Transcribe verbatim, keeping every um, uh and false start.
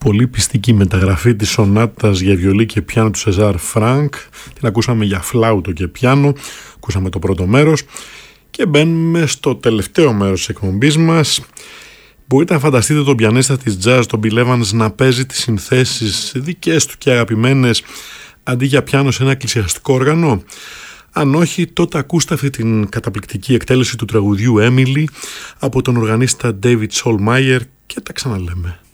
πολύ πιστική μεταγραφή της σονάτας για βιολί και πιάνο του Σεζάρ Φρανκ. Την ακούσαμε για φλάουτο και πιάνο, ακούσαμε το πρώτο μέρος και μπαίνουμε στο τελευταίο μέρος της εκπομπής μας. Μπορείτε να φανταστείτε τον πιανίστα της jazz, τον Bill Evans, να παίζει τις συνθέσεις δικές του και αγαπημένες αντί για πιάνο σε ένα εκκλησιαστικό όργανο? Αν όχι, τότε ακούστε αυτή την καταπληκτική εκτέλεση του τραγουδιού Emily από τον οργανίστα David Solmeyer και τα ξαναλέμε.